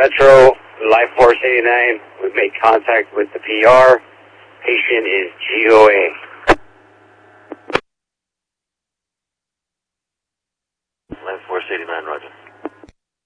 Metro, Life Force 89. We've made contact with the PR. Patient is GOA. Life Force 89, roger.